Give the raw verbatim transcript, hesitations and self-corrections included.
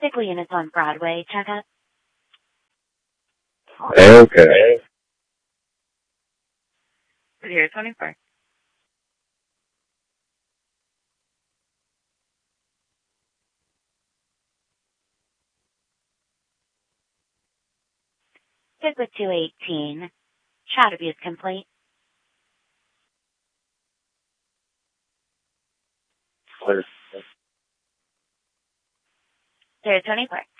Sickly Units on Broadway checkup. Okay. Zero twenty-four. Good with two eighteen. Child abuse complete. Clear. Zero twenty-four.